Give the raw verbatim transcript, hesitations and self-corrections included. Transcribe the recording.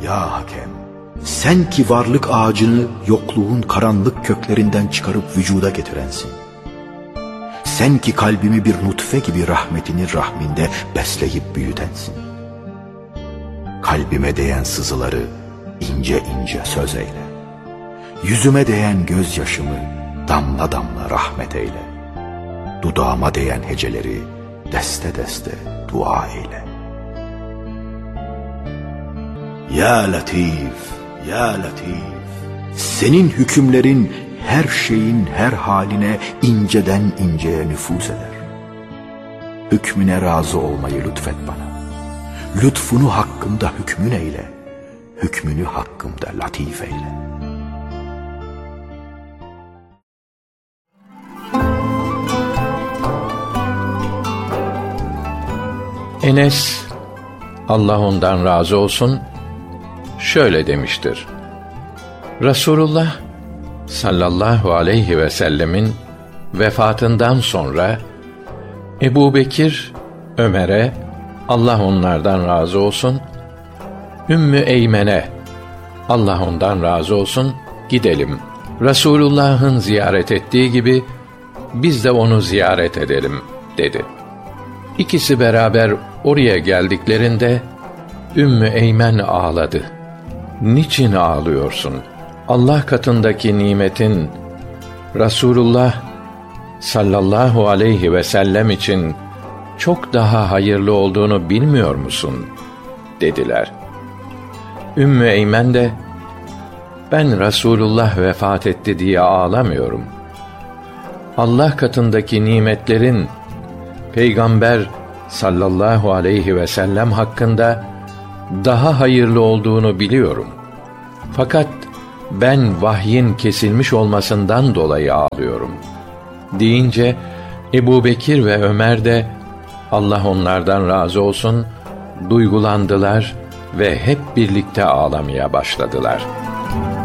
ya hakem, sen ki varlık ağacını yokluğun karanlık köklerinden çıkarıp vücuda getirensin. Sen ki kalbimi bir nutfe gibi rahmetini rahminde besleyip büyütensin. Kalbime değen sızıları ince ince söz eyle. Yüzüme değen gözyaşımı damla damla rahmet eyle. Dudağıma değen heceleri deste deste dua eyle. Ya Latif, ya Latif, senin hükümlerin her şeyin her haline inceden inceye nüfuz eder. Hükmüne razı olmayı lütfet bana. Lütfunu hakkımda hükmün eyle. Hükmünü hakkımda latif eyle. Enes, Allah ondan razı olsun, şöyle demiştir: Resulullah sallallahu aleyhi ve sellemin vefatından sonra Ebubekir Ömer'e, Allah onlardan razı olsun, Ümmü Eymen'e, Allah ondan razı olsun, gidelim. Resulullah'ın ziyaret ettiği gibi biz de onu ziyaret edelim dedi. İkisi beraber oraya geldiklerinde Ümmü Eymen ağladı. Niçin ağlıyorsun? Allah katındaki nimetin Resulullah sallallahu aleyhi ve sellem için çok daha hayırlı olduğunu bilmiyor musun? Dediler. Ümmü Eymen de, ben Resulullah vefat etti diye ağlamıyorum. Allah katındaki nimetlerin Peygamber sallallahu aleyhi ve sellem hakkında daha hayırlı olduğunu biliyorum. Fakat ben vahyin kesilmiş olmasından dolayı ağlıyorum deyince, Ebubekir ve Ömer de Allah onlardan razı olsun duygulandılar ve hep birlikte ağlamaya başladılar.